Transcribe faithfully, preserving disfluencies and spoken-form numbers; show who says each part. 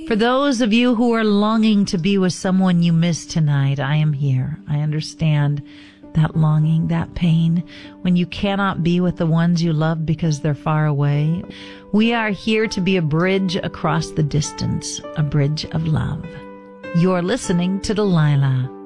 Speaker 1: For those of you who are longing to be with someone you miss tonight, I am here. I understand that longing, that pain, when you cannot be with the ones you love because they're far away. We are here to be a bridge across the distance, a bridge of love. You're listening to Delilah.